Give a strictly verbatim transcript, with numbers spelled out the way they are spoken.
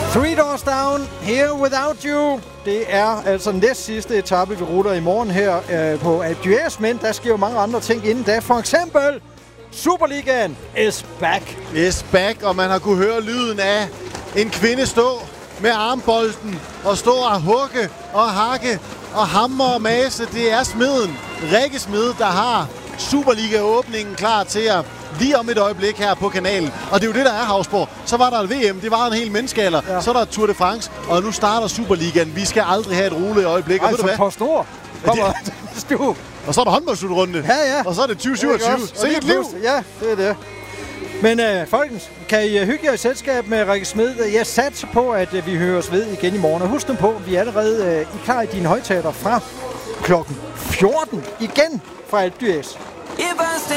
Three Doors Down, Here Without You. Det er altså næst sidste etape, vi ruller i morgen her øh, på Alpe d'Huez, men der sker jo mange andre ting inden da. For eksempel, Superligaen is back. Is back, og man har kunne høre lyden af en kvinde stå med armbolden og stå og hugge og hakke og hamre og mase. Det er smeden, Rikke Smed, der har Superliga-åbningen klar til at lige om et øjeblik her på kanalen. Og det er jo det, der er, Hausborg. Så var der et V M, det var en hel menneskealder. Ja. Så er der Tour de France, og nu starter Superligaen. Vi skal aldrig have et roligt øjeblik. Ej, for på stor kommer Stu. Og så er der håndboldslutrunde. Ja, ja. Og så er det tyve syvogtyve. Se et liv. Ja, det er det. Men øh, folkens, kan I hygge jer i selskab med Rikke Smed? Jeg satser på, at øh, vi høres ved igen i morgen. Og husk nu på, vi er allerede øh, I klar i dine højtaler fra klokken fjorten igen fra Alpe d'Huez.